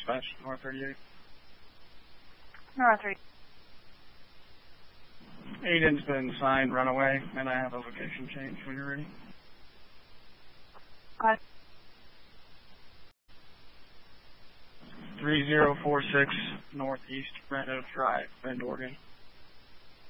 dispatch, North 38. North 38. Aiden's been signed runaway, and I have a location change when you're ready. Okay. 3046 Northeast Red Oak Drive, Bend, Oregon.